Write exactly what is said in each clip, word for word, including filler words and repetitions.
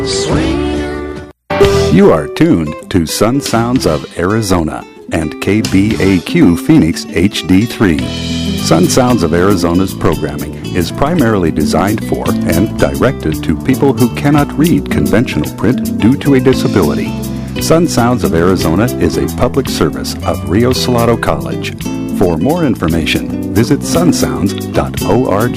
You are tuned to Sun Sounds of Arizona and K B A Q Phoenix H D three. Sun Sounds of Arizona's programming is primarily designed for and directed to people who cannot read conventional print due to a disability. Sun Sounds of Arizona is a public service of Rio Salado College. For more information, visit sun sounds dot org.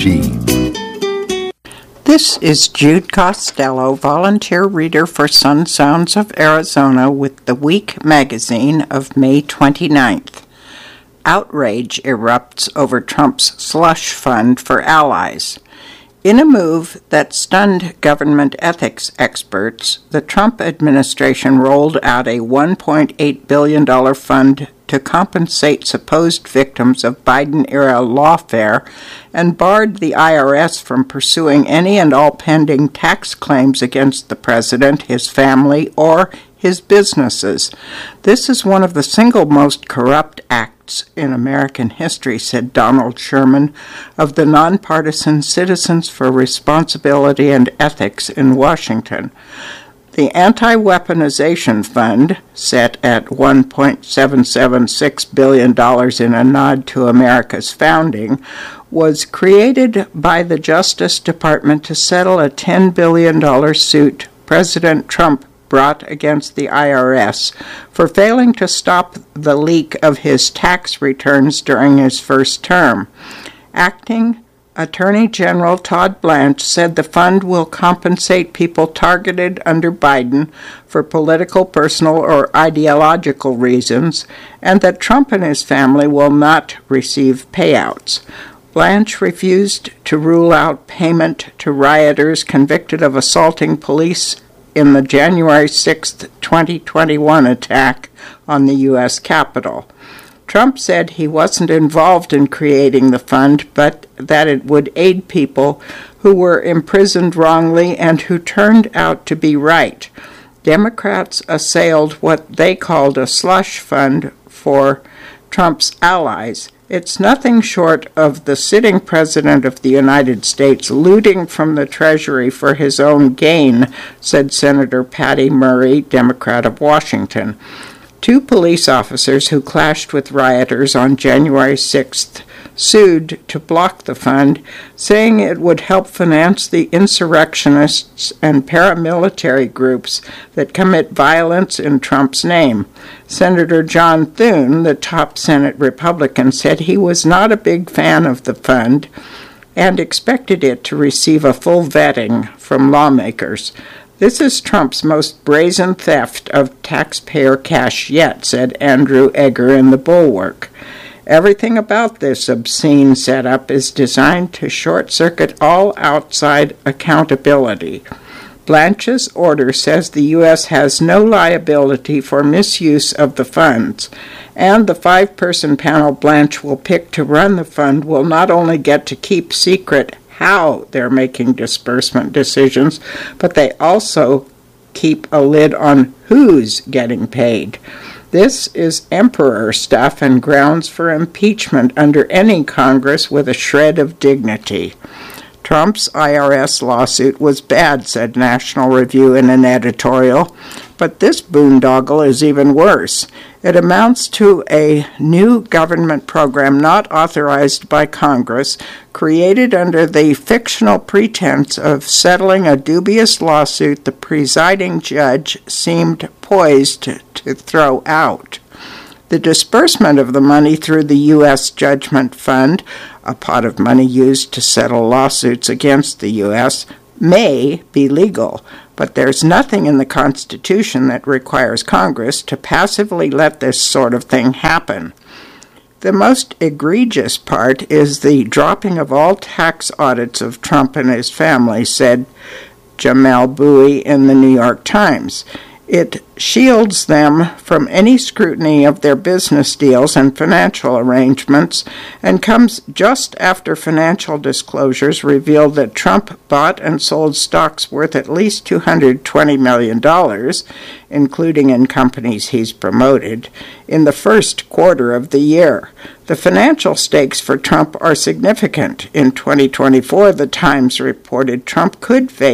This is Jude Costello, volunteer reader for Sun Sounds of Arizona with the Week magazine of May twenty-ninth. Outrage erupts over Trump's slush fund for allies. In a move that stunned government ethics experts, the Trump administration rolled out a one point eight billion dollars fund to compensate supposed victims of Biden-era lawfare and barred the I R S from pursuing any and all pending tax claims against the president, his family, or his businesses. This is one of the single most corrupt acts in American history, said Donald Sherman of the nonpartisan Citizens for Responsibility and Ethics in Washington. The Anti-Weaponization Fund, set at one point seven seven six billion dollars in a nod to America's founding, was created by the Justice Department to settle a ten billion dollars suit President Trump brought against the I R S for failing to stop the leak of his tax returns during his first term. Acting Attorney General Todd Blanche said the fund will compensate people targeted under Biden for political, personal, or ideological reasons, and that Trump and his family will not receive payouts. Blanche refused to rule out payment to rioters convicted of assaulting police in the January sixth, twenty twenty-one attack on the U S Capitol. Trump said he wasn't involved in creating the fund, but that it would aid people who were imprisoned wrongly and who turned out to be right. Democrats assailed what they called a slush fund for Trump's allies. It's nothing short of the sitting president of the United States looting from the Treasury for his own gain, said Senator Patty Murray, Democrat of Washington. Two police officers who clashed with rioters on January sixth sued to block the fund, saying it would help finance the insurrectionists and paramilitary groups that commit violence in Trump's name. Senator John Thune, the top Senate Republican, said he was not a big fan of the fund and expected it to receive a full vetting from lawmakers. This is Trump's most brazen theft of taxpayer cash yet, said Andrew Egger in The Bulwark. Everything about this obscene setup is designed to short-circuit all outside accountability. Blanche's order says the U S has no liability for misuse of the funds, and the five-person panel Blanche will pick to run the fund will not only get to keep secret how they're making disbursement decisions, but they also keep a lid on who's getting paid. This is emperor stuff and grounds for impeachment under any Congress with a shred of dignity. Trump's I R S lawsuit was bad, said National Review in an editorial, but this boondoggle is even worse. It amounts to a new government program not authorized by Congress, created under the fictional pretense of settling a dubious lawsuit the presiding judge seemed poised to throw out. The disbursement of the money through the U S Judgment Fund, a pot of money used to settle lawsuits against the U S, may be legal, but there's nothing in the Constitution that requires Congress to passively let this sort of thing happen. The most egregious part is the dropping of all tax audits of Trump and his family, said Jamel Bowie in the New York Times. It shields them from any scrutiny of their business deals and financial arrangements, and comes just after financial disclosures revealed that Trump bought and sold stocks worth at least two hundred twenty million dollars, including in companies he's promoted, in the first quarter of the year. The financial stakes for Trump are significant. In twenty twenty-four, The Times reported Trump could face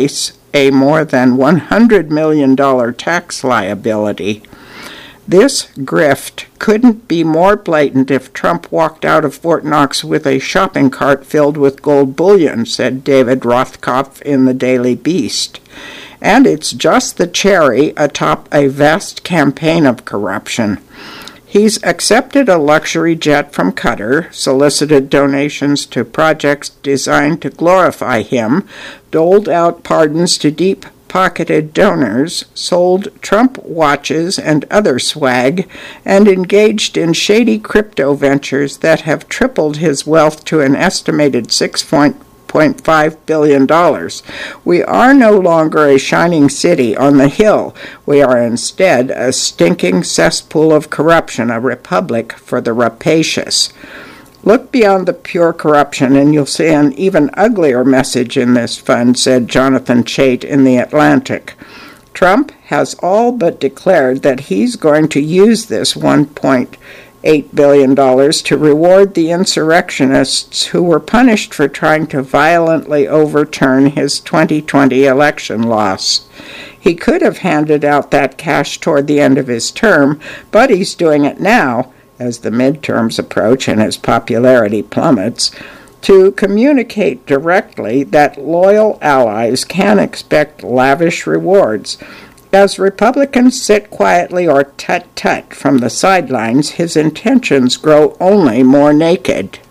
a more than one hundred million dollars tax liability. This grift couldn't be more blatant if Trump walked out of Fort Knox with a shopping cart filled with gold bullion, said David Rothkopf in the Daily Beast. And it's just the cherry atop a vast campaign of corruption. He's accepted a luxury jet from Qatar, solicited donations to projects designed to glorify him, doled out pardons to deep-pocketed donors, sold Trump watches and other swag, and engaged in shady crypto ventures that have tripled his wealth to an estimated six point five billion dollars. We are no longer a shining city on the hill. We are instead a stinking cesspool of corruption, a republic for the rapacious. Look beyond the pure corruption and you'll see an even uglier message in this fund, said Jonathan Chait in The Atlantic. Trump has all but declared that he's going to use this one point eight billion dollars to reward the insurrectionists who were punished for trying to violently overturn his twenty twenty election loss. He could have handed out that cash toward the end of his term, but he's doing it now, as the midterms approach and his popularity plummets, to communicate directly that loyal allies can expect lavish rewards. As Republicans sit quietly or tut-tut from the sidelines, his intentions grow only more naked.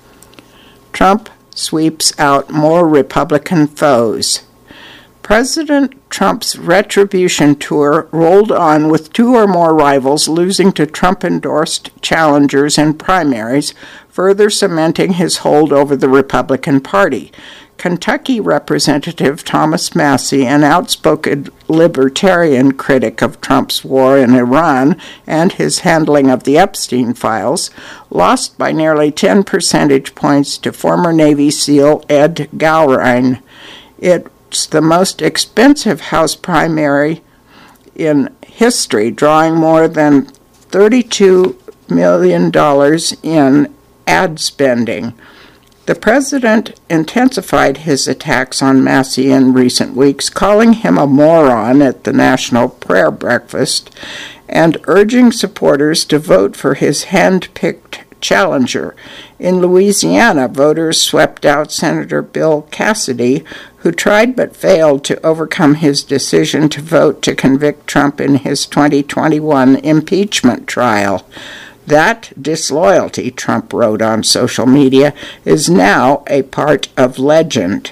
Trump sweeps out more Republican foes. President Trump's retribution tour rolled on with two or more rivals losing to Trump-endorsed challengers in primaries, further cementing his hold over the Republican Party. Kentucky Representative Thomas Massie, an outspoken libertarian critic of Trump's war in Iran and his handling of the Epstein files, lost by nearly ten percentage points to former Navy SEAL Ed Gowrine. It's the most expensive House primary in history, drawing more than thirty-two million dollars in ad spending. The president intensified his attacks on Massie in recent weeks, calling him a moron at the National Prayer Breakfast and urging supporters to vote for his hand-picked challenger. In Louisiana, voters swept out Senator Bill Cassidy, who tried but failed to overcome his decision to vote to convict Trump in his twenty twenty-one impeachment trial. That disloyalty, Trump wrote on social media, is now a part of legend.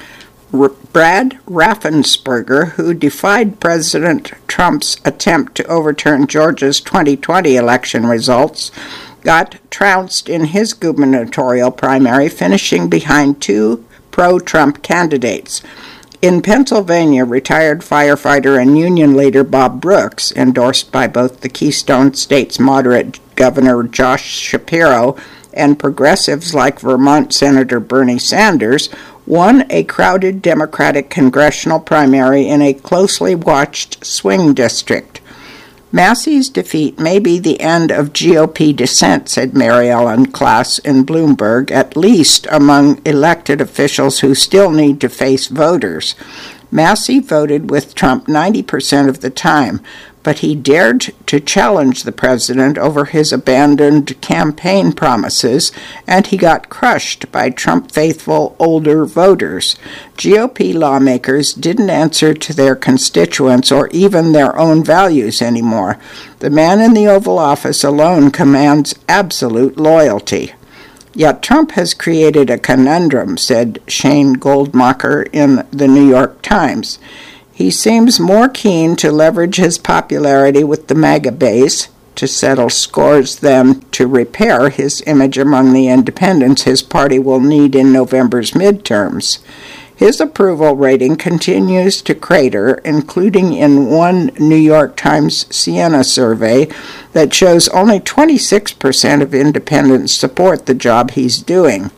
R- Brad Raffensperger, who defied President Trump's attempt to overturn Georgia's twenty twenty election results, got trounced in his gubernatorial primary, finishing behind two pro-Trump candidates. In Pennsylvania, retired firefighter and union leader Bob Brooks, endorsed by both the Keystone State's moderate Governor Josh Shapiro and progressives like Vermont Senator Bernie Sanders, won a crowded Democratic congressional primary in a closely watched swing district. Massie's defeat may be the end of G O P dissent, said Mary Ellen Klass in Bloomberg, at least among elected officials who still need to face voters. Massie voted with Trump ninety percent of the time, but he dared to challenge the president over his abandoned campaign promises, and he got crushed by Trump-faithful older voters. G O P lawmakers didn't answer to their constituents or even their own values anymore. The man in the Oval Office alone commands absolute loyalty. Yet Trump has created a conundrum, said Shane Goldmacher in the New York Times. He seems more keen to leverage his popularity with the MAGA base to settle scores than to repair his image among the independents his party will need in November's midterms. His approval rating continues to crater, including in one New York Times Siena survey that shows only twenty-six percent of independents support the job he's doing.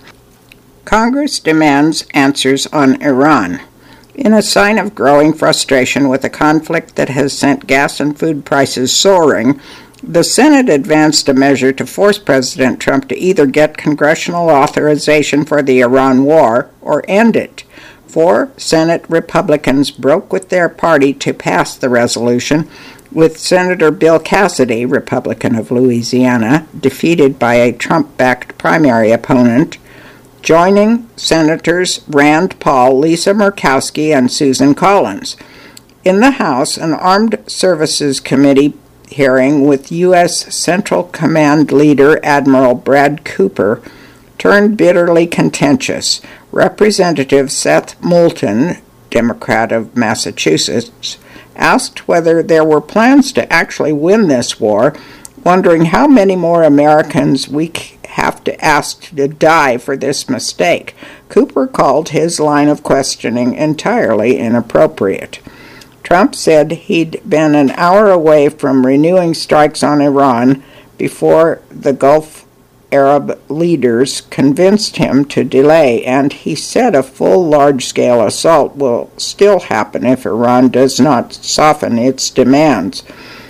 Congress demands answers on Iran. In a sign of growing frustration with a conflict that has sent gas and food prices soaring, the Senate advanced a measure to force President Trump to either get congressional authorization for the Iran war or end it. Four Senate Republicans broke with their party to pass the resolution, with Senator Bill Cassidy, Republican of Louisiana, defeated by a Trump-backed primary opponent, joining Senators Rand Paul, Lisa Murkowski, and Susan Collins. In the House, an Armed Services Committee hearing with U S Central Command leader Admiral Brad Cooper turned bitterly contentious. Representative Seth Moulton, Democrat of Massachusetts, asked whether there were plans to actually win this war, wondering how many more Americans we have to ask to die for this mistake. Cooper called his line of questioning entirely inappropriate. Trump said he'd been an hour away from renewing strikes on Iran before the Gulf Arab leaders convinced him to delay, and he said a full large-scale assault will still happen if Iran does not soften its demands.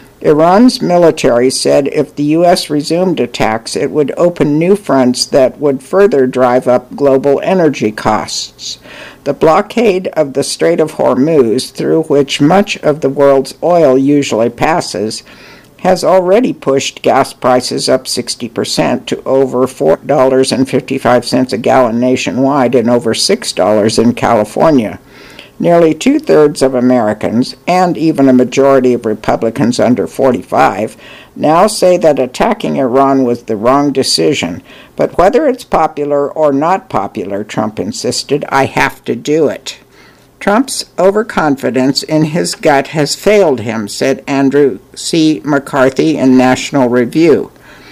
Iran's military said if the U S resumed attacks, it would open new fronts that would further drive up global energy costs. The blockade of the Strait of Hormuz, through which much of the world's oil usually passes, has already pushed gas prices up sixty percent to over four dollars and fifty-five cents a gallon nationwide and over six dollars in California. Nearly two-thirds of Americans, and even a majority of Republicans under forty-five, now say that attacking Iran was the wrong decision. But whether it's popular or not popular, Trump insisted, I have to do it. Trump's overconfidence in his gut has failed him, said Andrew C. McCarthy in National Review.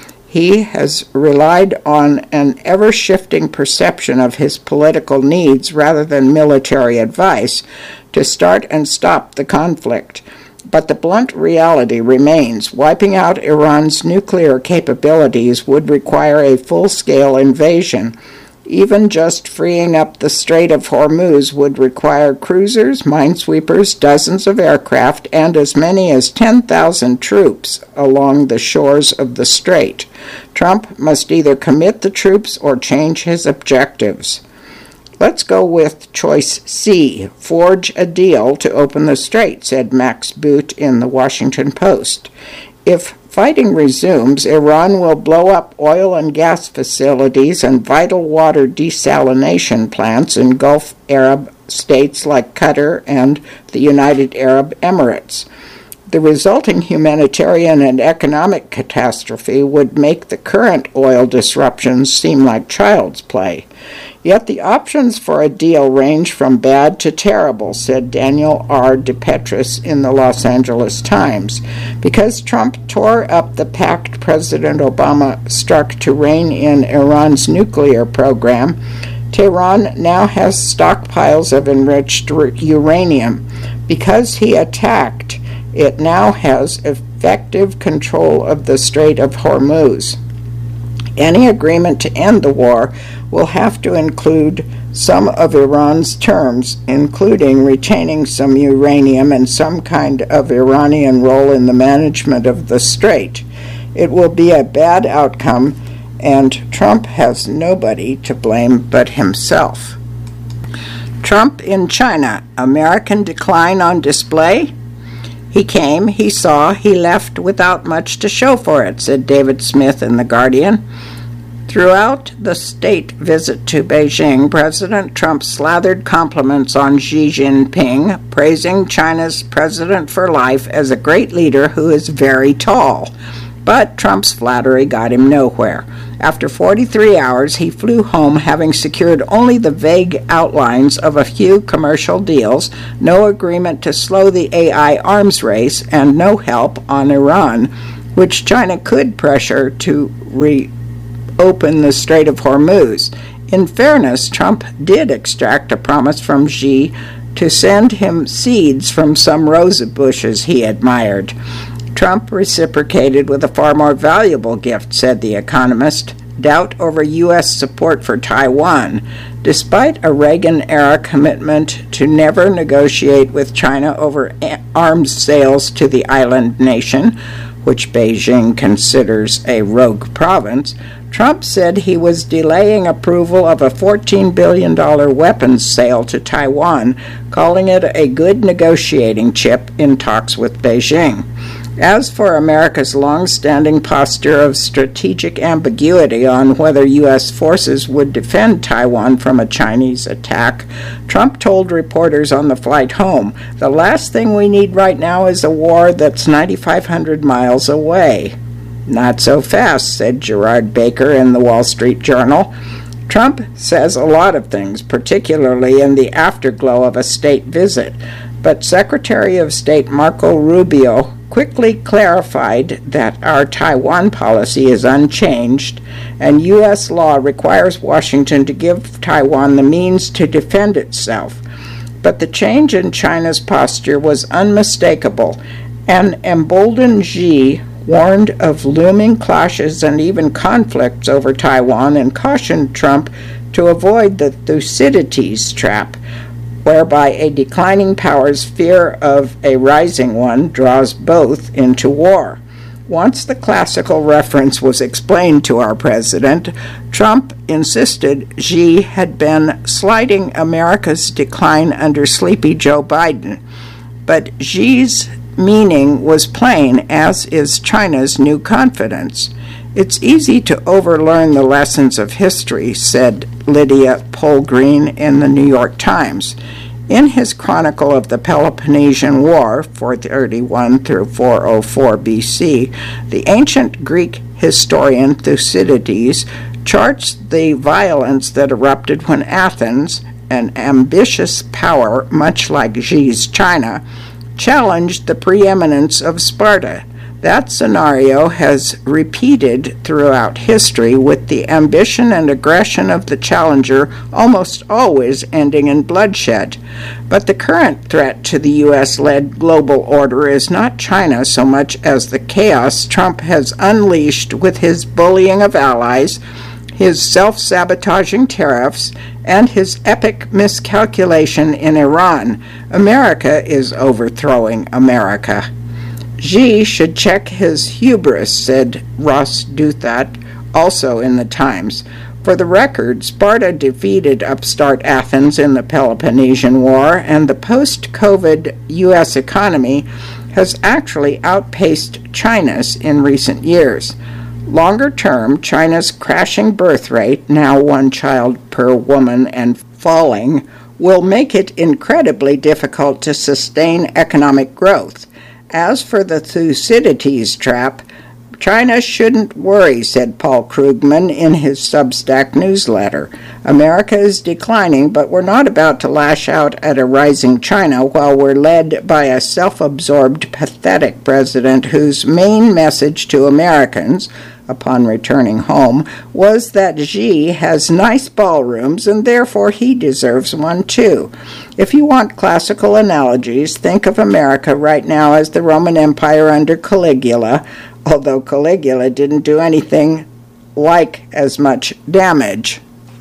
He has relied on an ever-shifting perception of his political needs rather than military advice to start and stop the conflict. But the blunt reality remains. Wiping out Iran's nuclear capabilities would require a full-scale invasion. Even just freeing up the Strait of Hormuz would require cruisers, minesweepers, dozens of aircraft, and as many as ten thousand troops along the shores of the strait. Trump must either commit the troops or change his objectives. Let's go with choice C, forge a deal to open the strait, said Max Boot in the Washington Post. If fighting resumes, Iran will blow up oil and gas facilities and vital water desalination plants in Gulf Arab states like Qatar and the United Arab Emirates. The resulting humanitarian and economic catastrophe would make the current oil disruptions seem like child's play. Yet the options for a deal range from bad to terrible, said Daniel R. DePetris in the Los Angeles Times. Because Trump tore up the pact President Obama struck to rein in Iran's nuclear program, Tehran now has stockpiles of enriched uranium. Because he attacked, it now has effective control of the Strait of Hormuz. Any agreement to end the war will have to include some of Iran's terms, including retaining some uranium and some kind of Iranian role in the management of the strait. It will be a bad outcome, and Trump has nobody to blame but himself. Trump in China, American decline on display? He came, he saw, he left without much to show for it, said David Smith in The Guardian. Throughout the state visit to Beijing, President Trump slathered compliments on Xi Jinping, praising China's president for life as a great leader who is very tall. But Trump's flattery got him nowhere. After forty-three hours, he flew home having secured only the vague outlines of a few commercial deals, no agreement to slow the A I arms race, and no help on Iran, which China could pressure to reopen the Strait of Hormuz. In fairness, Trump did extract a promise from Xi to send him seeds from some rose bushes he admired. Trump reciprocated with a far more valuable gift, said The Economist, doubt over U S support for Taiwan. Despite a Reagan-era commitment to never negotiate with China over arms sales to the island nation, which Beijing considers a rogue province, Trump said he was delaying approval of a fourteen billion dollars weapons sale to Taiwan, calling it a good negotiating chip in talks with Beijing. As for America's long-standing posture of strategic ambiguity on whether U S forces would defend Taiwan from a Chinese attack, Trump told reporters on the flight home, "The last thing we need right now is a war that's ninety-five hundred miles away." "Not so fast," said Gerard Baker in the Wall Street Journal. Trump says a lot of things, particularly in the afterglow of a state visit, but Secretary of State Marco Rubio quickly clarified that our Taiwan policy is unchanged, and U S law requires Washington to give Taiwan the means to defend itself. But the change in China's posture was unmistakable, and emboldened Xi warned of looming clashes and even conflicts over Taiwan and cautioned Trump to avoid the Thucydides trap, whereby a declining power's fear of a rising one draws both into war. Once the classical reference was explained to our president, Trump insisted Xi had been sliding America's decline under sleepy Joe Biden. But Xi's meaning was plain, as is China's new confidence. "It's easy to overlearn the lessons of history," said Lydia Polgreen in the New York Times. In his chronicle of the Peloponnesian War, four thirty-one through four oh four B C, the ancient Greek historian Thucydides charts the violence that erupted when Athens, an ambitious power much like Xi's China, challenged the preeminence of Sparta. That scenario has repeated throughout history, with the ambition and aggression of the challenger almost always ending in bloodshed. But the current threat to the U S-led global order is not China so much as the chaos Trump has unleashed with his bullying of allies, his self-sabotaging tariffs, and his epic miscalculation in Iran. America is overthrowing America. Xi should check his hubris, said Ross Douthat, also in the Times. For the record, Sparta defeated upstart Athens in the Peloponnesian War, and the post-COVID U S economy has actually outpaced China's in recent years. Longer term, China's crashing birth rate, now one child per woman and falling, will make it incredibly difficult to sustain economic growth. As for the Thucydides trap, China shouldn't worry, said Paul Krugman in his Substack newsletter. America is declining, but we're not about to lash out at a rising China while we're led by a self-absorbed, pathetic president whose main message to Americans, upon returning home, was that Xi has nice ballrooms and therefore he deserves one too. If you want classical analogies, think of America right now as the Roman Empire under Caligula, although Caligula didn't do anything like as much damage.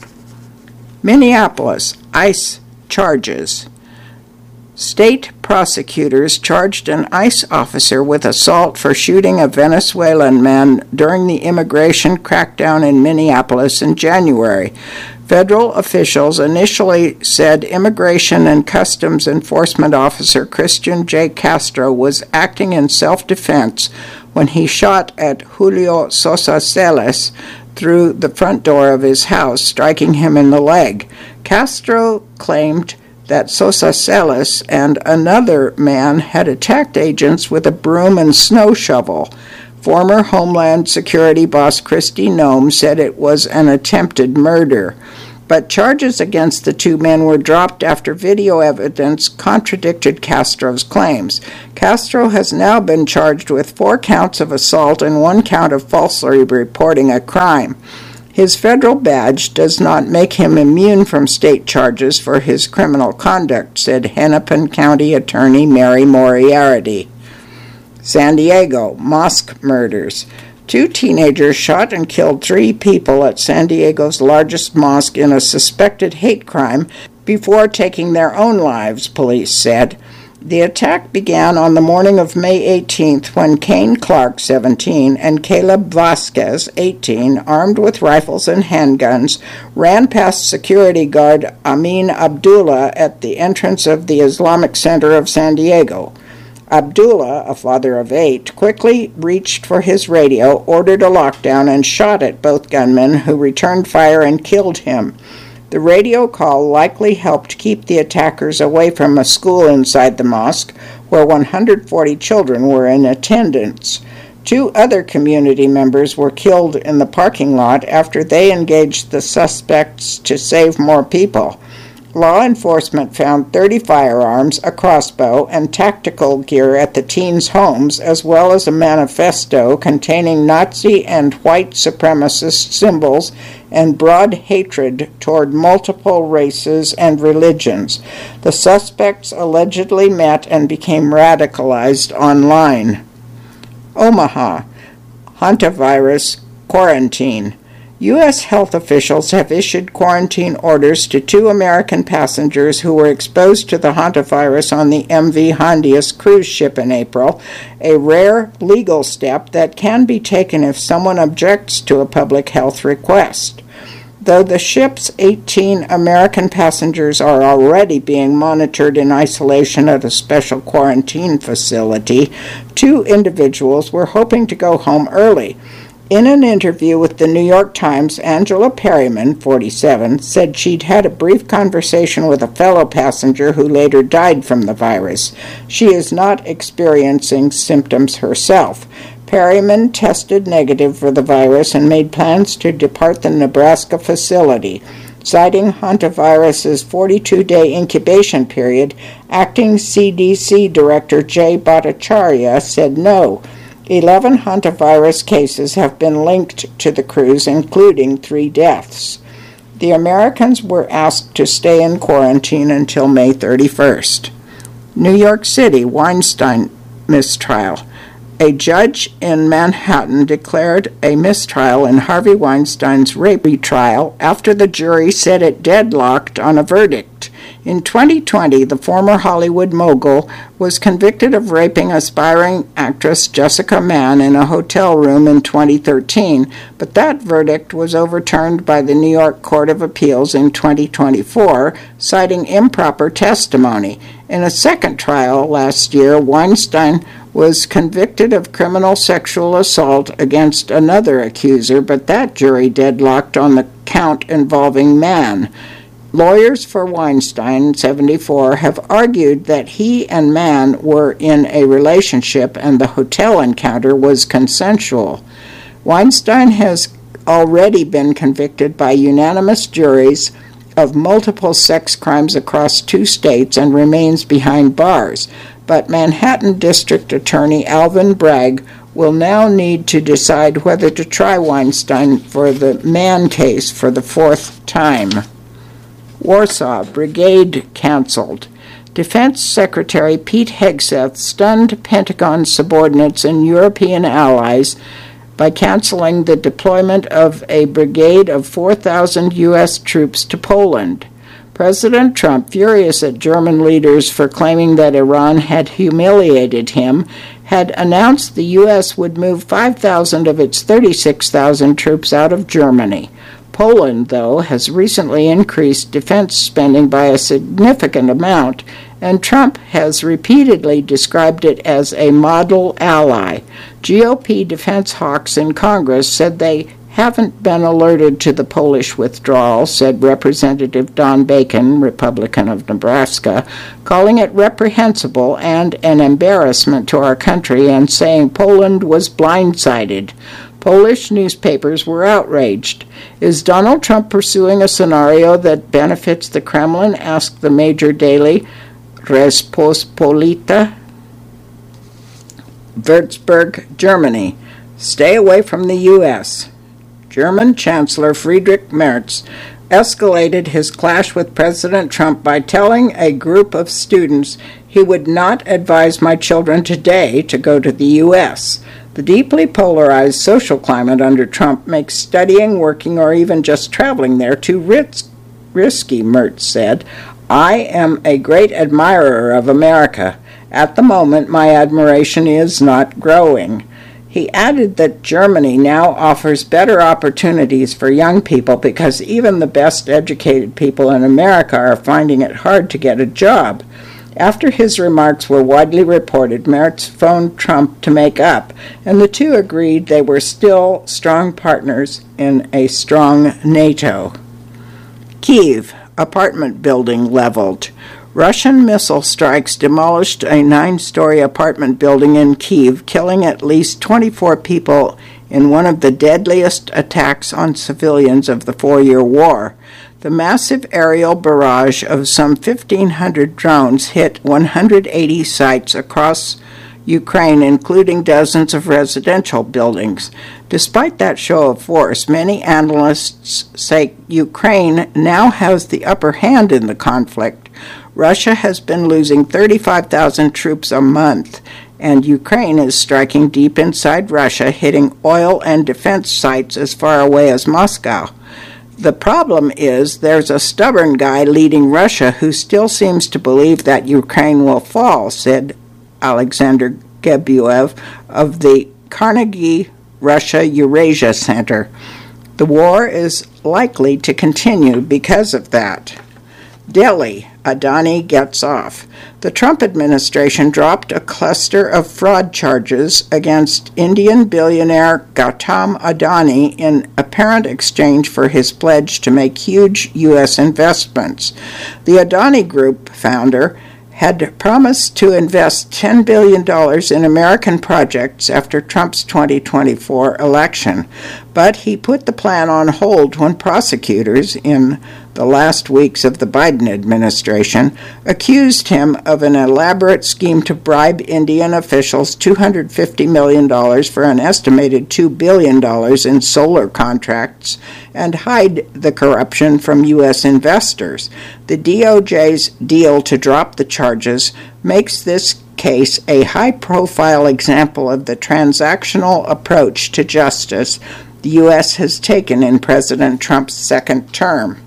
Minneapolis, ICE charges. State prosecutors charged an ICE officer with assault for shooting a Venezuelan man during the immigration crackdown in Minneapolis in January. Federal officials initially said Immigration and Customs Enforcement Officer Christian J. Castro was acting in self-defense when he shot at Julio Sosa Celes through the front door of his house, striking him in the leg. Castro claimed that Sosa Celes and another man had attacked agents with a broom and snow shovel. Former Homeland Security boss Kristi Noem said it was an attempted murder. But charges against the two men were dropped after video evidence contradicted Castro's claims. Castro has now been charged with four counts of assault and one count of falsely reporting a crime. His federal badge does not make him immune from state charges for his criminal conduct, said Hennepin County Attorney Mary Moriarty. San Diego, mosque murders. Two teenagers shot and killed three people at San Diego's largest mosque in a suspected hate crime before taking their own lives, police said. The attack began on the morning of May eighteenth when Kane Clark, seventeen, and Caleb Vasquez, eighteen, armed with rifles and handguns, ran past security guard Amin Abdullah at the entrance of the Islamic Center of San Diego. Abdullah, a father of eight, quickly reached for his radio, ordered a lockdown, and shot at both gunmen, who returned fire and killed him. The radio call likely helped keep the attackers away from a school inside the mosque, where one hundred forty children were in attendance. Two other community members were killed in the parking lot after they engaged the suspects to save more people. Law enforcement found thirty firearms, a crossbow, and tactical gear at the teens' homes, as well as a manifesto containing Nazi and white supremacist symbols and broad hatred toward multiple races and religions. The suspects allegedly met and became radicalized online. Omaha, hantavirus quarantine. U S health officials have issued quarantine orders to two American passengers who were exposed to the hantavirus on the M V Hondius cruise ship in April, a rare legal step that can be taken if someone objects to a public health request. Though the ship's eighteen American passengers are already being monitored in isolation at a special quarantine facility, two individuals were hoping to go home early. In an interview with the New York Times, Angela Perryman, forty-seven, said she'd had a brief conversation with a fellow passenger who later died from the virus. She is not experiencing symptoms herself. Perryman tested negative for the virus and made plans to depart the Nebraska facility. Citing hantavirus's forty-two-day incubation period, acting C D C Director Jay Bhattacharya said no. Eleven hantavirus cases have been linked to the cruise, including three deaths. The Americans were asked to stay in quarantine until May thirty-first. New York City, Weinstein mistrial. A judge in Manhattan declared a mistrial in Harvey Weinstein's rape trial after the jury said it deadlocked on a verdict. In twenty twenty, the former Hollywood mogul was convicted of raping aspiring actress Jessica Mann in a hotel room in twenty thirteen, but that verdict was overturned by the New York Court of Appeals in twenty twenty-four, citing improper testimony. In a second trial last year, Weinstein was convicted of criminal sexual assault against another accuser, but that jury deadlocked on the count involving Mann. Lawyers for Weinstein, seventy-four, have argued that he and Mann were in a relationship and the hotel encounter was consensual. Weinstein has already been convicted by unanimous juries of multiple sex crimes across two states and remains behind bars. But Manhattan District Attorney Alvin Bragg will now need to decide whether to try Weinstein for the Mann case for the fourth time. Warsaw, brigade canceled. Defense Secretary Pete Hegseth stunned Pentagon subordinates and European allies by canceling the deployment of a brigade of four thousand U S troops to Poland. President Trump, furious at German leaders for claiming that Iran had humiliated him, had announced the U S would move five thousand of its thirty-six thousand troops out of Germany. Poland, though, has recently increased defense spending by a significant amount, and Trump has repeatedly described it as a model ally. G O P defense hawks in Congress said they haven't been alerted to the Polish withdrawal, said Representative Don Bacon, Republican of Nebraska, calling it reprehensible and an embarrassment to our country and saying Poland was blindsided. Polish newspapers were outraged. Is Donald Trump pursuing a scenario that benefits the Kremlin? Asked the major daily Rzeczpospolita. Würzburg, Germany. Stay away from the U S German Chancellor Friedrich Merz escalated his clash with President Trump by telling a group of students he would not advise my children today to go to the U S The deeply polarized social climate under Trump makes studying, working, or even just traveling there too ris- risky, Merz said. I am a great admirer of America, At the moment, my admiration is not growing. He added that Germany now offers better opportunities for young people because even the best educated people in America are finding it hard to get a job. After his remarks were widely reported, Merz phoned Trump to make up, and the two agreed they were still strong partners in a strong NATO. Kyiv, apartment building leveled. Russian missile strikes demolished a nine-story apartment building in Kyiv, killing at least twenty-four people in one of the deadliest attacks on civilians of the four-year war. The massive aerial barrage of some fifteen hundred drones hit one hundred eighty sites across Ukraine, including dozens of residential buildings. Despite that show of force, many analysts say Ukraine now has the upper hand in the conflict. Russia has been losing thirty-five thousand troops a month, and Ukraine is striking deep inside Russia, hitting oil and defense sites as far away as Moscow. The problem is there's a stubborn guy leading Russia who still seems to believe that Ukraine will fall, said Alexander Gebuev of the Carnegie Russia Eurasia Center. The war is likely to continue because of that. Delhi, Adani gets off. The Trump administration dropped a cluster of fraud charges against Indian billionaire Gautam Adani in apparent exchange for his pledge to make huge U S investments. The Adani Group founder had promised to invest ten billion dollars in American projects after Trump's twenty twenty-four election, but he put the plan on hold when prosecutors in the last weeks of the Biden administration accused him of an elaborate scheme to bribe Indian officials two hundred fifty million dollars for an estimated two billion dollars in solar contracts and hide the corruption from U S investors. The D O J's deal to drop the charges makes this case a high-profile example of the transactional approach to justice the U S has taken in President Trump's second term.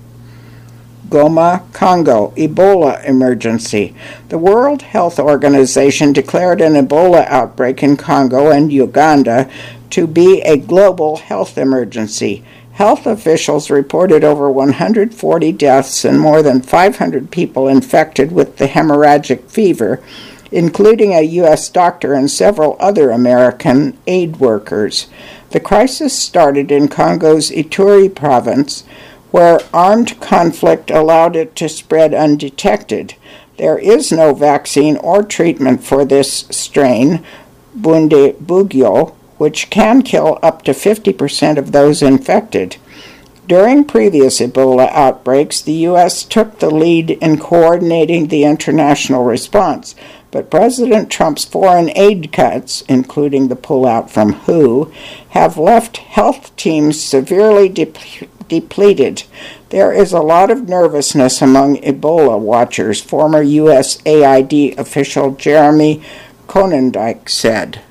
Goma, Congo, Ebola emergency. The World Health Organization declared an Ebola outbreak in Congo and Uganda to be a global health emergency. Health officials reported over one hundred forty deaths and more than five hundred people infected with the hemorrhagic fever, including a U S doctor and several other American aid workers. The crisis started in Congo's Ituri province, where armed conflict allowed it to spread undetected. There is no vaccine or treatment for this strain, Bundibugyo, which can kill up to fifty percent of those infected. During previous Ebola outbreaks, the U S took the lead in coordinating the international response, but President Trump's foreign aid cuts, including the pullout from W H O, have left health teams severely depleted. depleted. There is a lot of nervousness among Ebola watchers, former U S A I D official Jeremy Konyndyk said.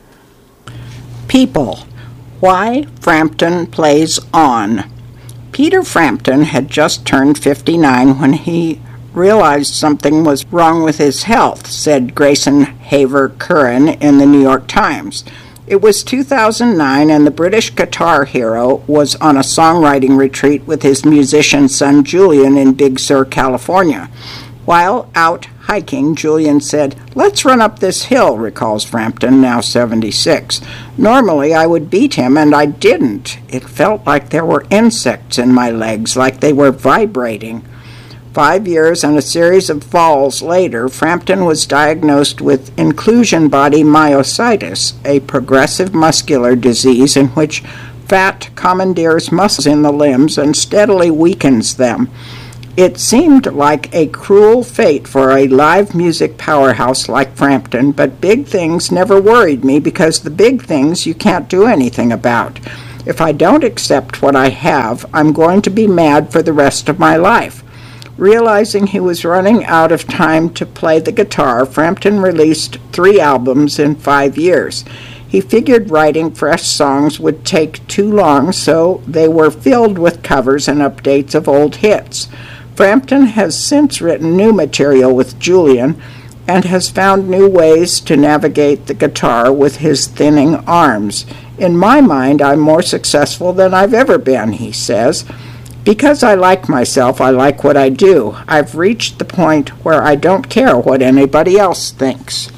People. Why Frampton plays on. Peter Frampton had just turned fifty-nine when he realized something was wrong with his health, said Grayson Haver Curran in the New York Times. It was two thousand nine, and the British guitar hero was on a songwriting retreat with his musician son Julian in Big Sur, California. While out hiking, Julian said, "Let's run up this hill," recalls Frampton, now seventy-six. "Normally I would beat him, and I didn't. It felt like there were insects in my legs, like they were vibrating." Five years and a series of falls later, Frampton was diagnosed with inclusion body myositis, a progressive muscular disease in which fat commandeers muscles in the limbs and steadily weakens them. It seemed like a cruel fate for a live music powerhouse like Frampton, but big things never worried me because the big things you can't do anything about. If I don't accept what I have, I'm going to be mad for the rest of my life. Realizing he was running out of time to play the guitar, Frampton released three albums in five years. He figured writing fresh songs would take too long, so they were filled with covers and updates of old hits. Frampton has since written new material with Julian, and has found new ways to navigate the guitar with his thinning arms. In my mind, I'm more successful than I've ever been, he says. Because I like myself, I like what I do. I've reached the point where I don't care what anybody else thinks.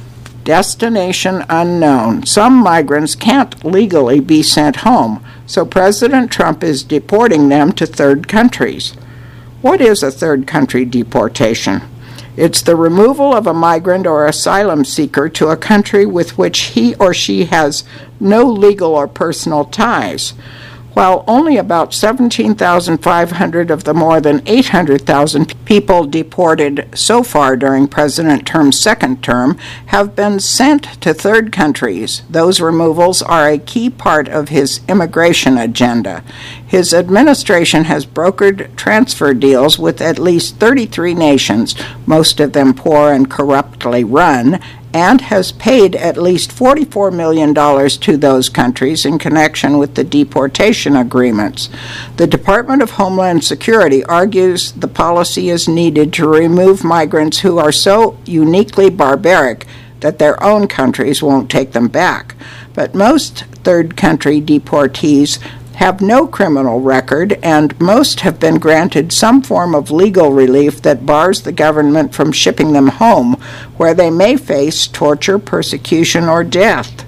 Destination unknown. Some migrants can't legally be sent home, so President Trump is deporting them to third countries. What is a third country deportation? It's the removal of a migrant or asylum seeker to a country with which he or she has no legal or personal ties. While only about seventeen thousand five hundred of the more than eight hundred thousand people deported so far during President Trump's second term have been sent to third countries, those removals are a key part of his immigration agenda. His administration has brokered transfer deals with at least thirty-three nations, most of them poor and corruptly run, and has paid at least forty-four million dollars to those countries in connection with the deportation agreements. The Department of Homeland Security argues the policy is needed to remove migrants who are so uniquely barbaric that their own countries won't take them back. But most third country deportees have no criminal record, and most have been granted some form of legal relief that bars the government from shipping them home, where they may face torture, persecution, or death.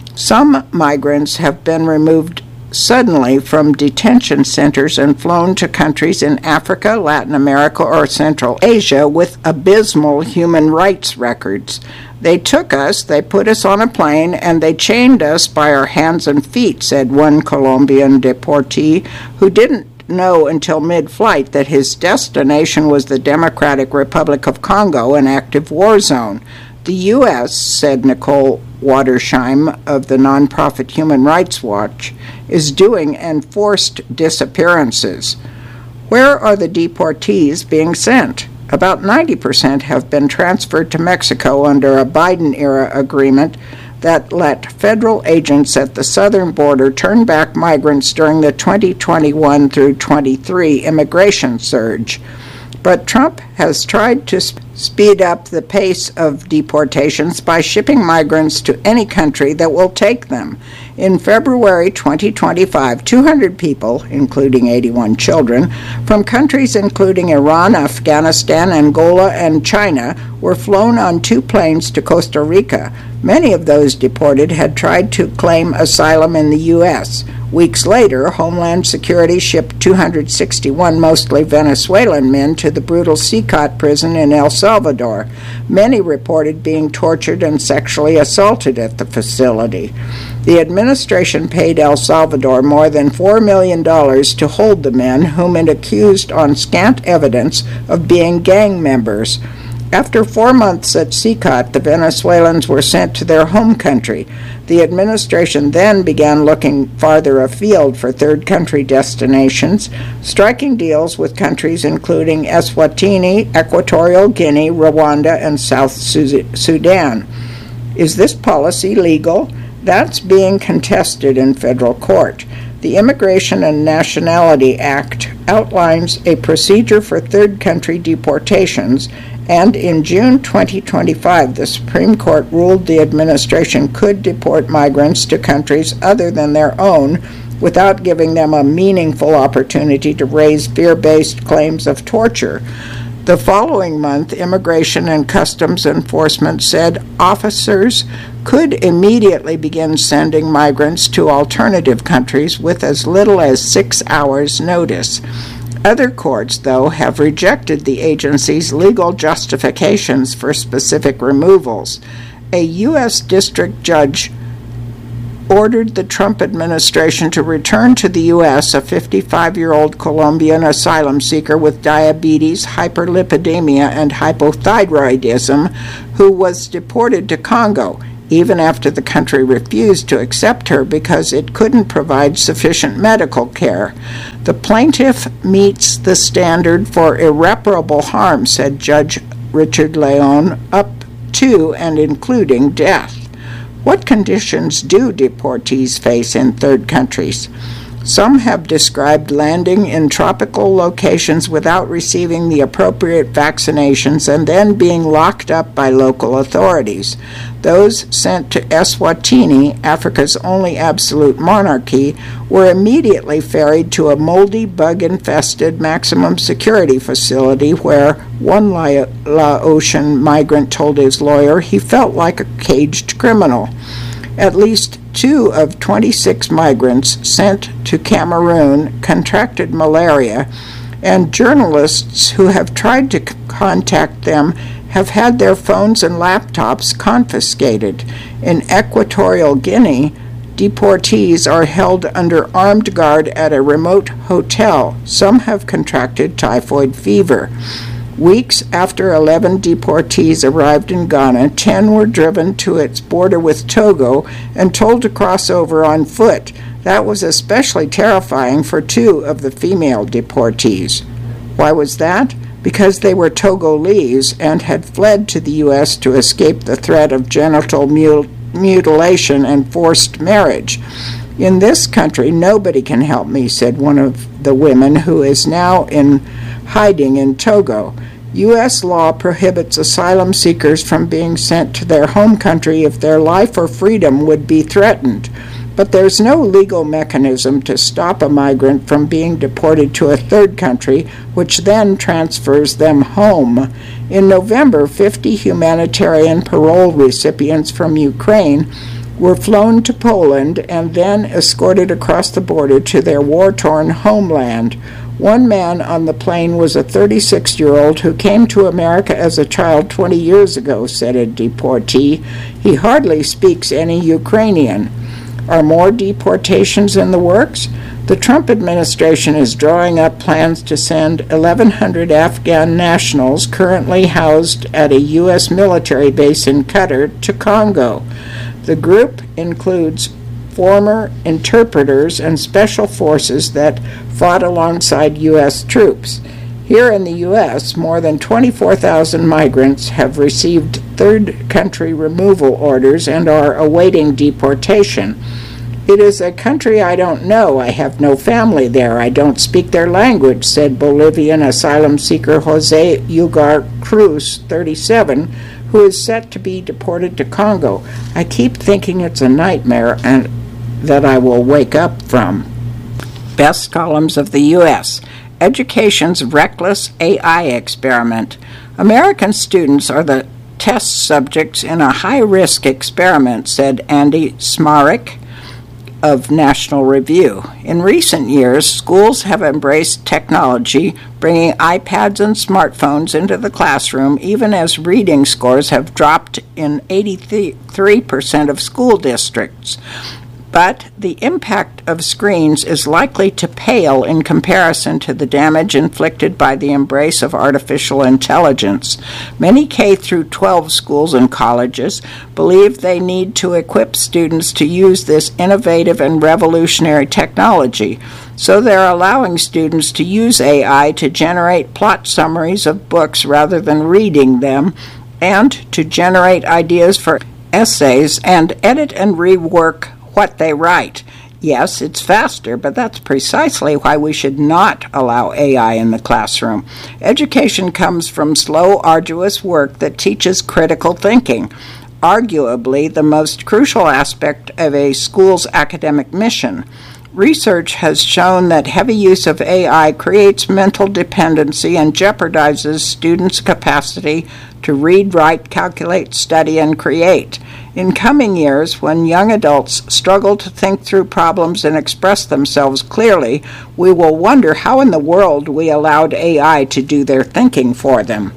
Some migrants have been removed suddenly from detention centers and flown to countries in Africa, Latin America, or Central Asia with abysmal human rights records. They took us, they put us on a plane, and they chained us by our hands and feet, said one Colombian deportee who didn't know until mid-flight that his destination was the Democratic Republic of Congo, an active war zone. The U S, said Nicole Watersheim of the nonprofit Human Rights Watch, is doing enforced disappearances. Where are the deportees being sent? About ninety percent have been transferred to Mexico under a Biden-era agreement that let federal agents at the southern border turn back migrants during the twenty twenty-one through twenty-three immigration surge. But Trump has tried to sp- speed up the pace of deportations by shipping migrants to any country that will take them. In February twenty twenty-five, two hundred people, including eighty-one children, from countries including Iran, Afghanistan, Angola, and China, were flown on two planes to Costa Rica. Many of those deported had tried to claim asylum in the U S. Weeks later, Homeland Security shipped two hundred sixty-one mostly Venezuelan men to the brutal Sicat prison in El Salvador. Many reported being tortured and sexually assaulted at the facility. The administration paid El Salvador more than four million dollars to hold the men, whom it accused on scant evidence of being gang members. After four months at Sicat, the Venezuelans were sent to their home country. The administration then began looking farther afield for third country destinations, striking deals with countries including Eswatini, Equatorial Guinea, Rwanda, and South Sudan. Is this policy legal? That's being contested in federal court. The Immigration and Nationality Act outlines a procedure for third country deportations, and in June twenty twenty-five, the Supreme Court ruled the administration could deport migrants to countries other than their own without giving them a meaningful opportunity to raise fear-based claims of torture. The following month, Immigration and Customs Enforcement said officers could immediately begin sending migrants to alternative countries with as little as six hours' notice. Other courts, though, have rejected the agency's legal justifications for specific removals. A U S district judge ordered the Trump administration to return to the U S a fifty-five-year-old Colombian asylum seeker with diabetes, hyperlipidemia, and hypothyroidism who was deported to Congo, even after the country refused to accept her because it couldn't provide sufficient medical care. The plaintiff meets the standard for irreparable harm, said Judge Richard Leon, up to and including death. What conditions do deportees face in third countries? Some have described landing in tropical locations without receiving the appropriate vaccinations and then being locked up by local authorities. Those sent to Eswatini, Africa's only absolute monarchy, were immediately ferried to a moldy, bug-infested maximum security facility where one Laotian migrant told his lawyer he felt like a caged criminal. At least two of twenty-six migrants sent to Cameroon contracted malaria, and journalists who have tried to c- contact them have had their phones and laptops confiscated. In Equatorial Guinea, deportees are held under armed guard at a remote hotel. Some have contracted typhoid fever. Weeks after eleven deportees arrived in Ghana, ten were driven to its border with Togo and told to cross over on foot. That was especially terrifying for two of the female deportees. Why was that? Because they were Togolese and had fled to the U S to escape the threat of genital mut- mutilation and forced marriage. In this country, nobody can help me, said one of the women, who is now in hiding in Togo. U S law prohibits asylum seekers from being sent to their home country if their life or freedom would be threatened. But there's no legal mechanism to stop a migrant from being deported to a third country, which then transfers them home. In November, fifty humanitarian parole recipients from Ukraine were flown to Poland and then escorted across the border to their war-torn homeland. One man on the plane was a thirty-six-year-old who came to America as a child twenty years ago, said a deportee. He hardly speaks any Ukrainian. Are more deportations in the works? The Trump administration is drawing up plans to send eleven hundred Afghan nationals currently housed at a U S military base in Qatar to Congo. The group includes former interpreters and special forces that fought alongside U S troops. Here in the U S, more than twenty-four thousand migrants have received third country removal orders and are awaiting deportation. It is a country I don't know. I have no family there. I don't speak their language, said Bolivian asylum seeker Jose Ugar Cruz, thirty-seven, who is set to be deported to Congo. I keep thinking it's a nightmare and that I will wake up from. Best columns of the U S Education's reckless A I experiment. American students are the test subjects in a high-risk experiment, said Andy Smarik of National Review. In recent years, schools have embraced technology, bringing iPads and smartphones into the classroom, even as reading scores have dropped in eighty-three percent of school districts. But the impact of screens is likely to pale in comparison to the damage inflicted by the embrace of artificial intelligence. Many K through twelve schools and colleges believe they need to equip students to use this innovative and revolutionary technology, so they're allowing students to use A I to generate plot summaries of books rather than reading them, and to generate ideas for essays and edit and rework what they write. Yes, it's faster, but that's precisely why we should not allow A I in the classroom. Education comes from slow, arduous work that teaches critical thinking, arguably the most crucial aspect of a school's academic mission. Research has shown that heavy use of A I creates mental dependency and jeopardizes students' capacity to read, write, calculate, study, and create. In coming years, when young adults struggle to think through problems and express themselves clearly, we will wonder how in the world we allowed A I to do their thinking for them.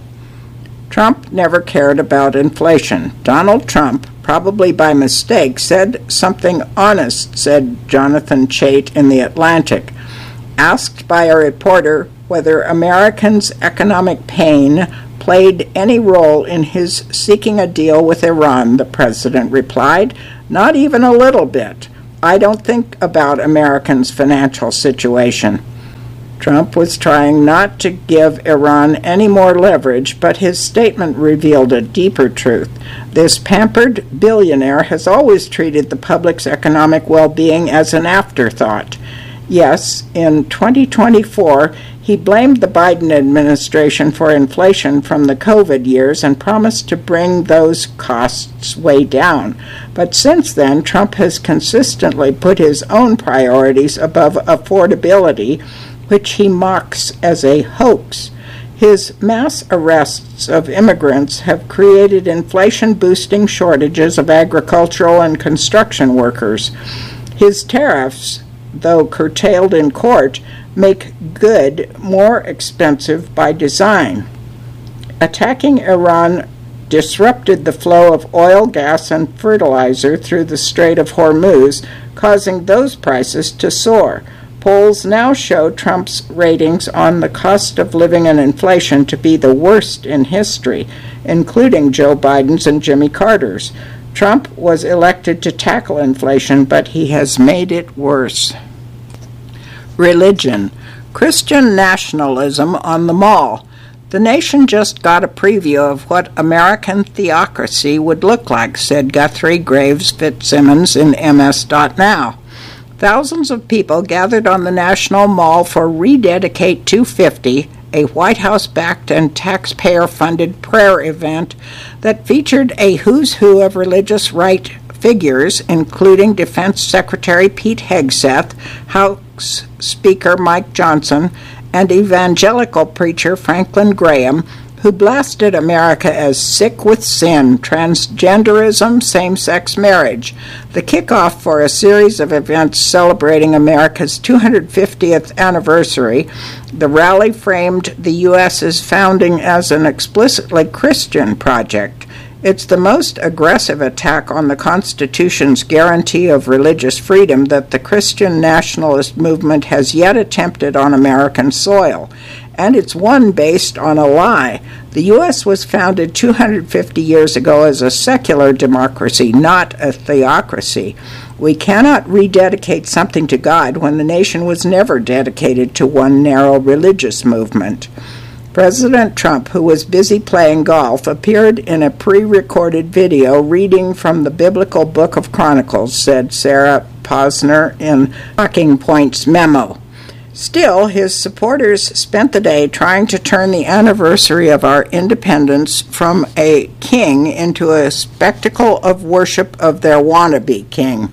Trump never cared about inflation. Donald Trump, probably by mistake, said something honest, said Jonathan Chait in The Atlantic. Asked by a reporter whether Americans' economic pain played any role in his seeking a deal with Iran, the president replied, "Not even a little bit. I don't think about Americans' financial situation." Trump was trying not to give Iran any more leverage, but his statement revealed a deeper truth. This pampered billionaire has always treated the public's economic well-being as an afterthought. Yes, in twenty twenty-four, he blamed the Biden administration for inflation from the COVID years and promised to bring those costs way down. But since then, Trump has consistently put his own priorities above affordability, which he mocks as a hoax. His mass arrests of immigrants have created inflation-boosting shortages of agricultural and construction workers. His tariffs, though curtailed in court, make good more expensive by design. Attacking Iran disrupted the flow of oil, gas, and fertilizer through the Strait of Hormuz, causing those prices to soar. Polls now show Trump's ratings on the cost of living and inflation to be the worst in history, including Joe Biden's and Jimmy Carter's. Trump was elected to tackle inflation, but he has made it worse. Religion. Christian nationalism on the mall. The nation just got a preview of what American theocracy would look like, said Guthrie Graves Fitzsimmons in M S dot now. Thousands of people gathered on the National Mall for Rededicate two fifty, a White House-backed and taxpayer-funded prayer event that featured a who's who of religious right figures, including Defense Secretary Pete Hegseth, House Speaker Mike Johnson, and evangelical preacher Franklin Graham, who blasted America as sick with sin, transgenderism, same-sex marriage. The kickoff for a series of events celebrating America's two hundred fiftieth anniversary, the rally framed the U S's founding as an explicitly Christian project. It's the most aggressive attack on the Constitution's guarantee of religious freedom that the Christian nationalist movement has yet attempted on American soil. And it's one based on a lie. The U S was founded two hundred fifty years ago as a secular democracy, not a theocracy. We cannot rededicate something to God when the nation was never dedicated to one narrow religious movement. President Trump, who was busy playing golf, appeared in a pre-recorded video reading from the Biblical Book of Chronicles, said Sarah Posner in Talking Points memo. Still, his supporters spent the day trying to turn the anniversary of our independence from a king into a spectacle of worship of their wannabe king.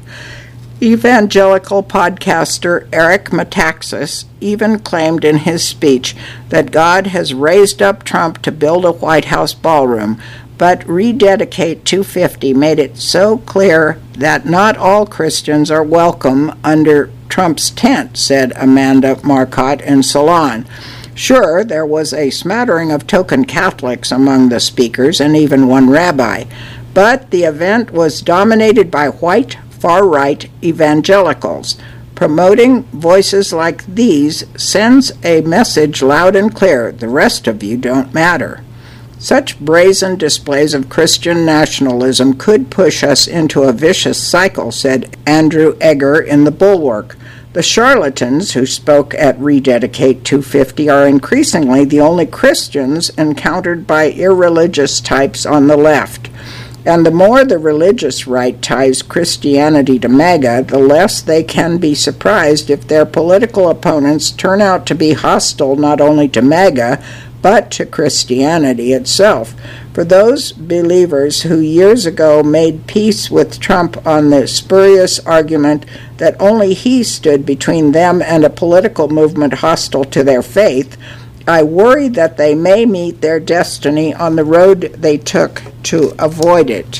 Evangelical podcaster Eric Metaxas even claimed in his speech that God has raised up Trump to build a White House ballroom, but Rededicate two fifty made it so clear that not all Christians are welcome under Trump's tent, said Amanda Marcotte in Salon. Sure, there was a smattering of token Catholics among the speakers and even one rabbi, but the event was dominated by white, far-right evangelicals. Promoting voices like these sends a message loud and clear: the rest of you don't matter. Such brazen displays of Christian nationalism could push us into a vicious cycle, said Andrew Egger in The Bulwark. The charlatans who spoke at Rededicate two fifty are increasingly the only Christians encountered by irreligious types on the left. And the more the religious right ties Christianity to MAGA, the less they can be surprised if their political opponents turn out to be hostile not only to MAGA, but to Christianity itself. For those believers who years ago made peace with Trump on the spurious argument that only he stood between them and a political movement hostile to their faith, I worry that they may meet their destiny on the road they took to avoid it.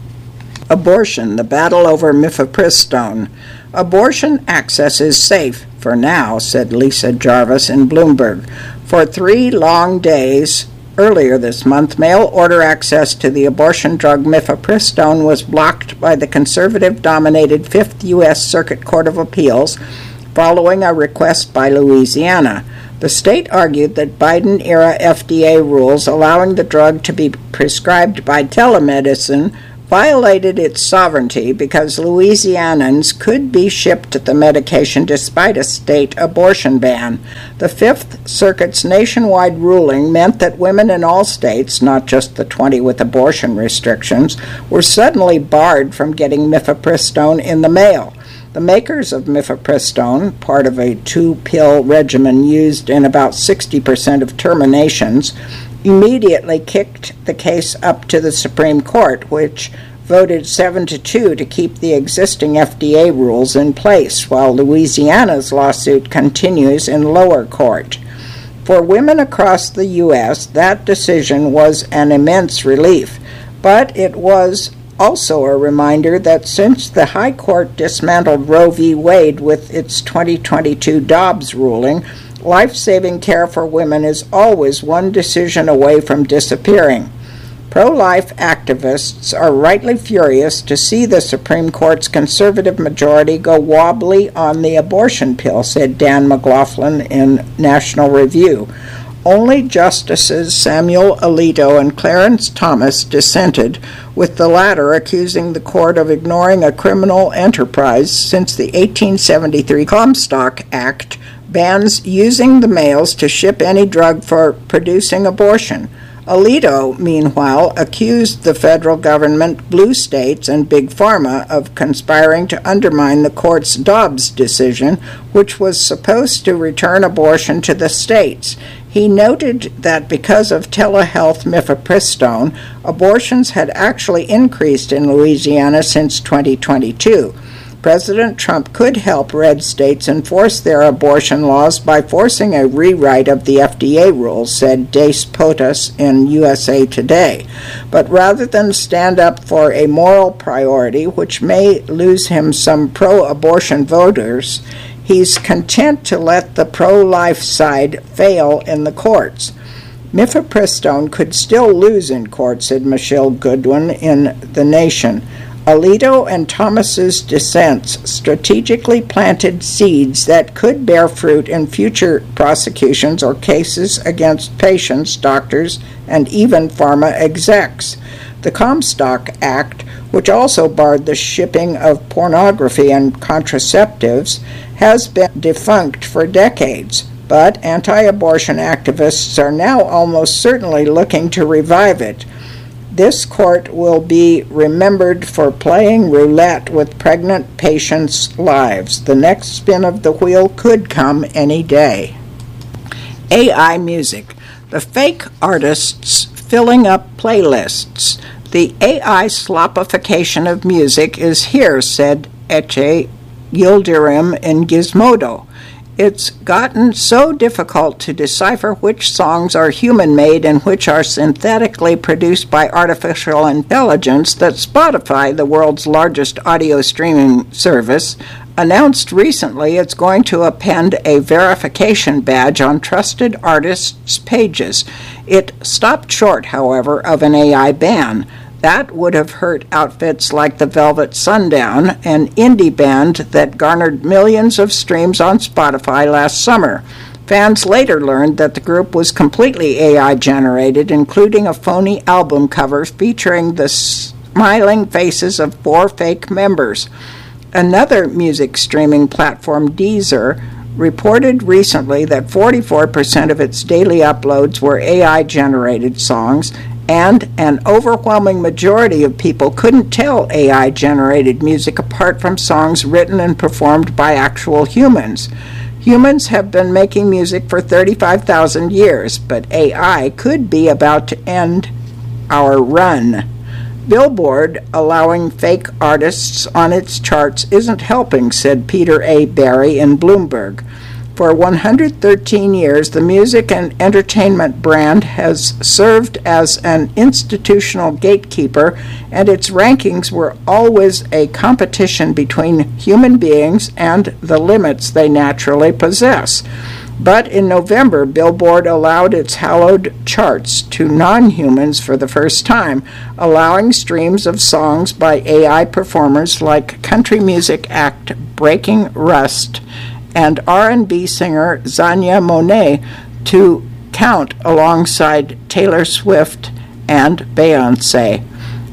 Abortion, the battle over mifepristone. Abortion access is safe for now, said Lisa Jarvis in Bloomberg. For three long days earlier this month, mail-order access to the abortion drug mifepristone was blocked by the conservative-dominated Fifth U S Circuit Court of Appeals following a request by Louisiana. The state argued that Biden-era F D A rules allowing the drug to be prescribed by telemedicine violated its sovereignty because Louisianans could be shipped the medication despite a state abortion ban. The Fifth Circuit's nationwide ruling meant that women in all states, not just the twenty with abortion restrictions, were suddenly barred from getting mifepristone in the mail. The makers of mifepristone, part of a two-pill regimen used in about sixty percent of terminations, immediately kicked the case up to the Supreme Court, which voted seven to two to keep the existing F D A rules in place, while Louisiana's lawsuit continues in lower court. For women across the U S, that decision was an immense relief, but it was also a reminder that since the High Court dismantled Roe v. Wade with its twenty twenty-two Dobbs ruling, life-saving care for women is always one decision away from disappearing. Pro-life activists are rightly furious to see the Supreme Court's conservative majority go wobbly on the abortion pill, said Dan McLaughlin in National Review. Only Justices Samuel Alito and Clarence Thomas dissented, with the latter accusing the court of ignoring a criminal enterprise since the eighteen seventy-three Comstock Act bans using the mails to ship any drug for producing abortion. Alito, meanwhile, accused the federal government, blue states, and Big Pharma of conspiring to undermine the court's Dobbs decision, which was supposed to return abortion to the states. He noted that because of telehealth mifepristone, abortions had actually increased in Louisiana since twenty twenty-two. President Trump could help red states enforce their abortion laws by forcing a rewrite of the F D A rules, said Dace Potus in U S A Today. But rather than stand up for a moral priority, which may lose him some pro-abortion voters, he's content to let the pro-life side fail in the courts. Mifepristone could still lose in court, said Michelle Goodwin in The Nation. Alito and Thomas's dissents strategically planted seeds that could bear fruit in future prosecutions or cases against patients, doctors, and even pharma execs. The Comstock Act, which also barred the shipping of pornography and contraceptives, has been defunct for decades, but anti-abortion activists are now almost certainly looking to revive it. This court will be remembered for playing roulette with pregnant patients' lives. The next spin of the wheel could come any day. A I music. The fake artists filling up playlists. The A I slopification of music is here, said Eche Yildirim in Gizmodo. It's gotten so difficult to decipher which songs are human-made and which are synthetically produced by artificial intelligence that Spotify, the world's largest audio streaming service, announced recently it's going to append a verification badge on trusted artists' pages. It stopped short, however, of an A I ban. That would have hurt outfits like the Velvet Sundown, an indie band that garnered millions of streams on Spotify last summer. Fans later learned that the group was completely A I-generated, including a phony album cover featuring the smiling faces of four fake members. Another music streaming platform, Deezer, reported recently that forty-four percent of its daily uploads were A I-generated songs, and an overwhelming majority of people couldn't tell A I-generated music apart from songs written and performed by actual humans. Humans have been making music for thirty-five thousand years, but A I could be about to end our run. Billboard allowing fake artists on its charts isn't helping, said Peter A. Barry in Bloomberg. For one hundred thirteen years, the music and entertainment brand has served as an institutional gatekeeper, and its rankings were always a competition between human beings and the limits they naturally possess. But in November, Billboard allowed its hallowed charts to non-humans for the first time, allowing streams of songs by A I performers like country music act Breaking Rust and R and B singer Zanya Monet to count alongside Taylor Swift and Beyoncé.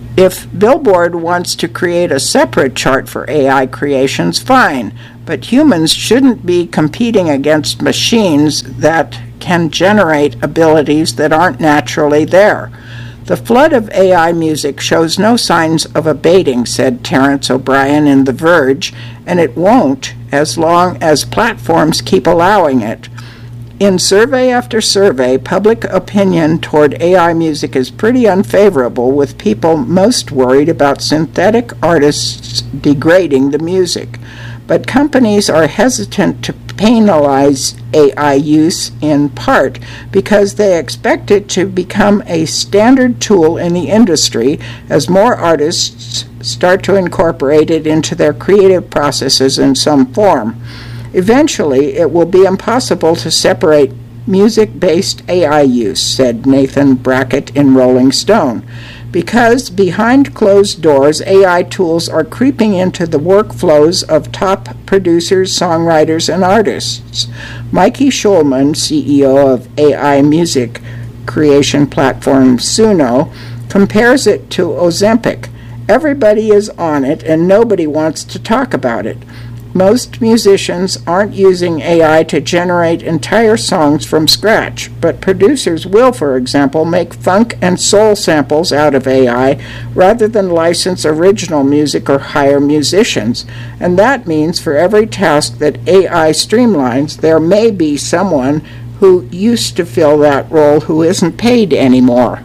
If Billboard wants to create a separate chart for A I creations, fine, but humans shouldn't be competing against machines that can generate abilities that aren't naturally there. The flood of A I music shows no signs of abating, said Terence O'Brien in The Verge, and it won't as long as platforms keep allowing it. In survey after survey, public opinion toward A I music is pretty unfavorable, with people most worried about synthetic artists degrading the music. But companies are hesitant to penalize A I use in part because they expect it to become a standard tool in the industry as more artists start to incorporate it into their creative processes in some form. Eventually, it will be impossible to separate music-based A I use, said Nathan Brackett in Rolling Stone, because behind closed doors, A I tools are creeping into the workflows of top producers, songwriters, and artists. Mikey Schulman, C E O of A I music creation platform Suno, compares it to Ozempic. Everybody is on it, and nobody wants to talk about it. Most musicians aren't using A I to generate entire songs from scratch, but producers will, for example, make funk and soul samples out of A I rather than license original music or hire musicians. And that means for every task that A I streamlines, there may be someone who used to fill that role who isn't paid anymore.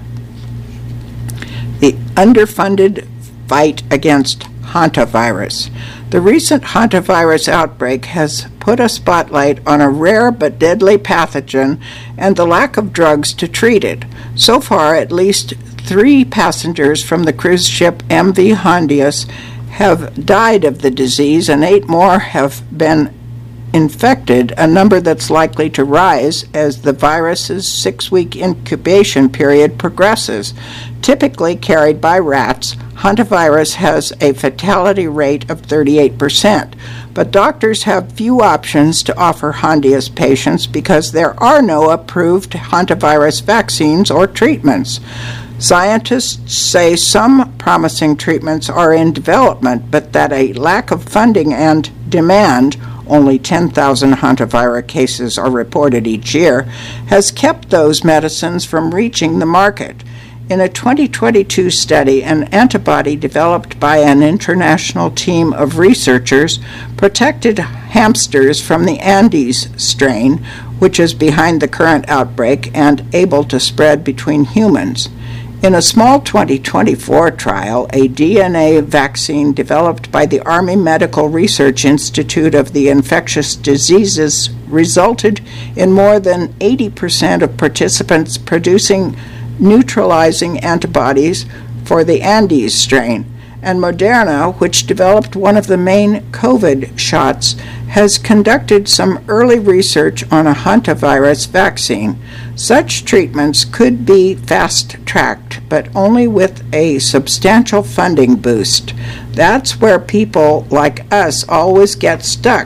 The underfunded fight against hantavirus. The recent hantavirus outbreak has put a spotlight on a rare but deadly pathogen and the lack of drugs to treat it. So far, at least three passengers from the cruise ship M V Hondius have died of the disease, and eight more have been infected, a number that's likely to rise as the virus's six-week incubation period progresses. Typically carried by rats, hantavirus has a fatality rate of thirty-eight percent, but doctors have few options to offer Hondius patients because there are no approved hantavirus vaccines or treatments. Scientists say some promising treatments are in development, but that a lack of funding and demand, only ten thousand hantavirus cases are reported each year, has kept those medicines from reaching the market. In a twenty twenty-two study, an antibody developed by an international team of researchers protected hamsters from the Andes strain, which is behind the current outbreak and able to spread between humans. In a small twenty twenty-four trial, a D N A vaccine developed by the Army Medical Research Institute of the Infectious Diseases resulted in more than eighty percent of participants producing neutralizing antibodies for the Andes strain, and Moderna, which developed one of the main COVID shots, has conducted some early research on a hantavirus vaccine. Such treatments could be fast-tracked, but only with a substantial funding boost. That's where people like us always get stuck,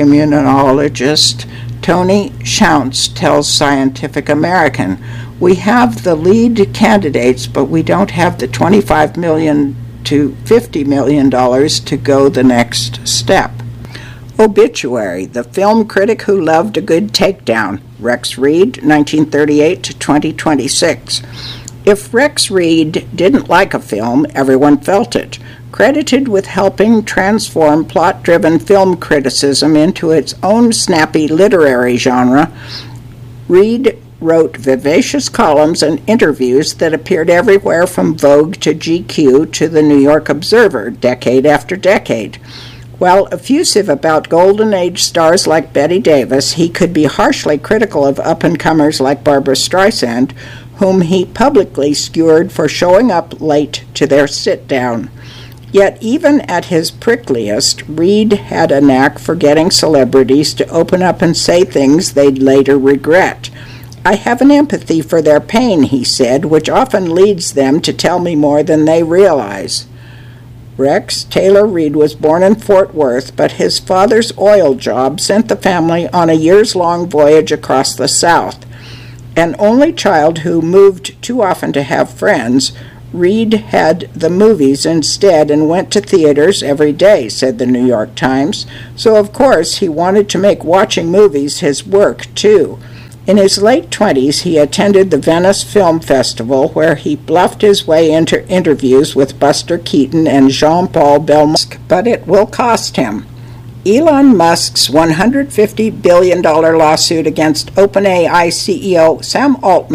immunologist Tony Schounts tells Scientific American. We have the lead candidates, but we don't have the twenty-five million dollars to fifty million dollars to go the next step. Obituary, the film critic who loved a good takedown. Rex Reed, nineteen thirty-eight to twenty twenty-six. If Rex Reed didn't like a film, everyone felt it. Credited with helping transform plot-driven film criticism into its own snappy literary genre, Reed wrote vivacious columns and interviews that appeared everywhere from Vogue to G Q to the New York Observer, decade after decade. While effusive about Golden Age stars like Bette Davis, he could be harshly critical of up-and-comers like Barbra Streisand, whom he publicly skewered for showing up late to their sit-down. Yet even at his prickliest, Reed had a knack for getting celebrities to open up and say things they'd later regret. I have an empathy for their pain, he said, which often leads them to tell me more than they realize. Rex Taylor Reed was born in Fort Worth, but his father's oil job sent the family on a years-long voyage across the South. An only child who moved too often to have friends, Reed had the movies instead and went to theaters every day, said the New York Times. So, of course, he wanted to make watching movies his work, too. In his late twenties, he attended the Venice Film Festival, where he bluffed his way into interviews with Buster Keaton and Jean-Paul Belmondo, but it will cost him. Elon Musk's one hundred fifty billion dollars lawsuit against OpenAI C E O Sam Altman